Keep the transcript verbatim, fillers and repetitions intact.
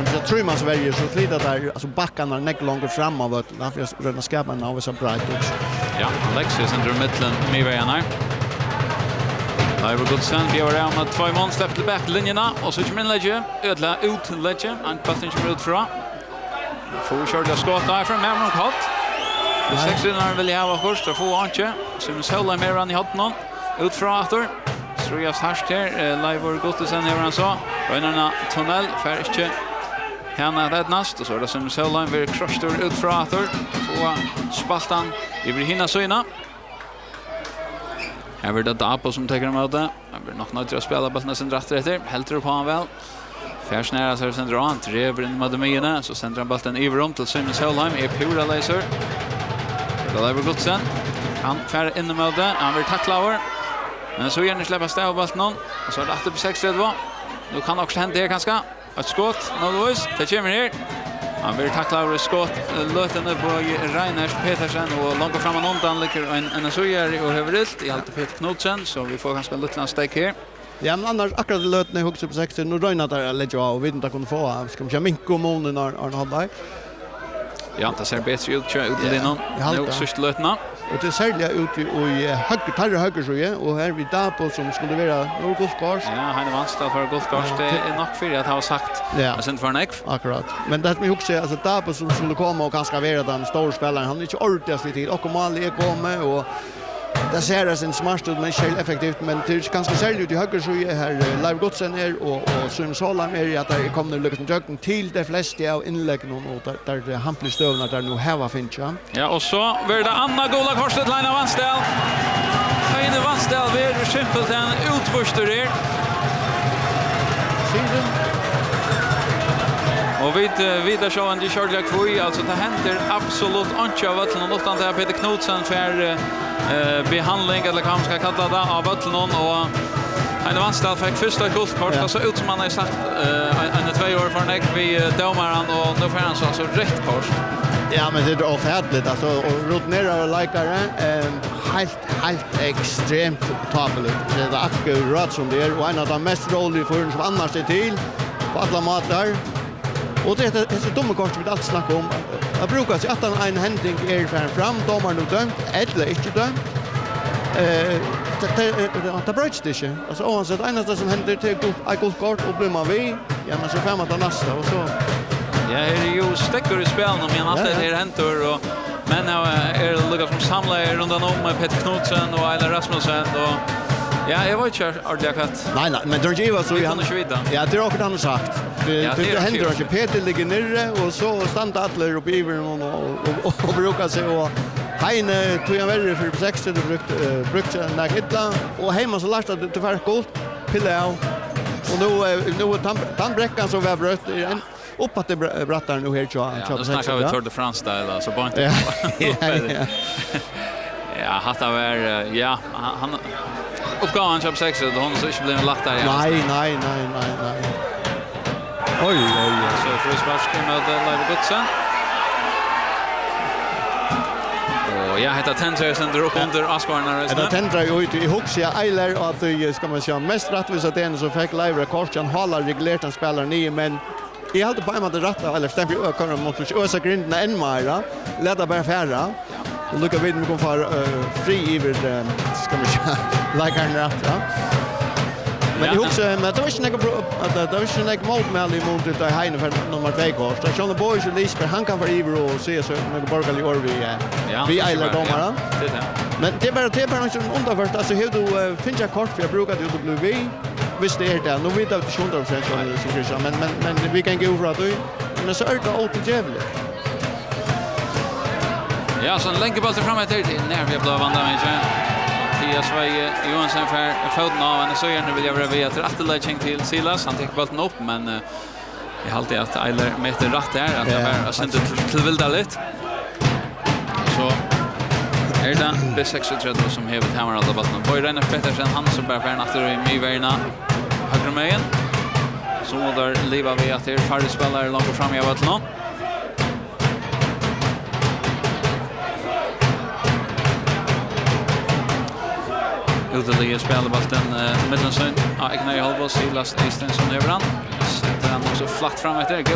jag tror man Sverige så sliter där alltså backarna näck långt fram av att därför jag röna skärmarna av så bright också. Ja, Alexis under mitten med vägarna. Lever Goodsen bjöd om att två mån släppt till backlinjerna och så kommer en lägge, ödla ut lägge, en passning kommer ut från. Får körda skott där från Memron Kott. Det sex innan vill jag ha först och få anke. Som Sola mer än i hatten någon. Ut från åter. Strujas härst här. Lever Goodsen här han så. Rönnarna tunnel för inte henne räddnast och så är det som Sola vill krascha ut från åter. Få spaltan i blir hinna syna. Här vill det Dapo som tar emot det. Han blir nog nöjd att spela bollen sin rätt efter. Helt upp på han väl. Färs nära så sen drar han trever in med Mena så sänder han bollen över om till Simon Solheim är pura laser. Det lever Goodsen. Han fär in med det. Han vill tackla över. Men så gärna släppa stäv bollen någon och så är det åtta på sex två. Nu kan också hända det kanske. Ett skott. Nollvis. Det kommer här. Han vill tackla över skott. Löten upp på Reiners Petersen och långt fram och undan ligger en en Sujer och Höverdilt i allt Peter Knudsen så vi får ganska lite stek här. Ja, men annars akkurat löten är högst på sextio. Nu röjnar där lägger jag och vet inte kunna få. Ska man köra Minko månen när Arne Hallberg. Ja, det ser bättre ut ut till innan. Nu sist lötna. Och det sälja ut i högre tarre högre så ja och här vi där på som skulle vara några golfkars. Ja, han är vanstad för golfkars. Det är nog för att ha sagt. Ja. Sen för en ek. Akkurat. Men det med också alltså där på som skulle komma och ganska vara den stora spelaren. Han är inte ordentligt tid och Mal är komma och det ser det sin smart ut men själv effektivt men det är ganska sälja ut i högre så är här Live Goodsen är och och Simon Solheim är att det kommer lyckas med jöken till de flesta av inläggen och där där hamplig stövnar där nu här var fincha. Ja, och så blir det Anna Gola korset line av Vanstel. Heine Vanstel blir simpelt en utförster där. Sidan. Och vid vidare så en Charlie Kvoi alltså det händer absolut inte av att någon utan det Peter Knudsen för eh behandling eller vad man ska kalla det av att någon och Heine Vanstel fick första guldkort ja. Så ut som man har sagt eh en två år för näck vi domaren och då får han så alltså rätt kort. Ja, men det är avfärdligt alltså och rutinera och likare eh helt helt extremt tabelt. Det är akkurat som det är och en av de mest roliga för som annars är till på alla matar. Och det är så dumma kort vi allt snackar om. Jag brukar säga att en händning är fram fram domaren nu dömt eller inte dömt. Eh det det bröts det inte. Alltså om så det enda som händer till ett gult kort och blir man vi. Ja men så fem att nästa och så. Ja, det är ju stäcker i spel nu men allt det händer och men nu är det lugnt som samlar runt om med Peter Knudsen och Eiler Rasmussen och ja, jag var inte ordentligt att. Nej, nej, men då giva så han skjuta. Ja, det är också han sagt. Det ja, det, det händer inte Peter ligger nere och så stannar alla upp i över och och, och brukar sig och Heine tog jag väl för sextio det brukt brukt en dag illa och hemma så lagt att det var gott pilla och nu nu tandbräckan så var brött en upp att det brattar nu här tror jag. Ja, snackar vi Tour de France där så bara inte. Ja, ja, hatta var ja, han uppgåvan köp sex och hon så inte blev lagt där igen. Nej, nej, nej, nej, nej. Oj, oj, oj. Så frispark med Live Goodsen. Och jag heter Tendra sen drar upp under Askarna. Det Tendra ju ut i Huxia Eiler och att det ska man säga mest rättvisa den så fick Live rekord han håller reglerat en spelare ni men I hade på en måte rätta eller stämmer ju ökar mot ösa grunderna än mer. Lätta bara färra. Och lucka vid med kom för fri över ska vi säga läkaren rätt ja. Men det också men det var inte något att det var inte något mot med emot det Heine för nummer två kort. Så Sean Boys och Lisper han kan för Iver och se så några borgerliga år vi vi Eiler domare. Men det är bara det bara en underförst alltså hur du finns jag kort för jag brukar det bli vi visst det är det. Nu vet jag inte hundra procent som Christian men men men vi kan gå för att du men så är det åt jävligt. Ja, så en länkeboll till framåt till när vi blev vandra med igen. Mattias Veje Johansson för foten av han så gärna vill jag vara via till atteläggning till Silas. Han tar bollen upp men uh, jag har alltid att Eiler mäter rätt där att det var sent till, till vilda lite. Så är det B sextiotre som häver hammar alla bollen. Boy Reiners Petersen han som bara för efter i myvärna högra mejen. Så där lever vi att det är färdig spelare långt fram i bollen. Uteliga spelbollen uh, Mittensund. Ja, Ignar Holbos Silas Estenson över han. Sätter han också flatt fram efter.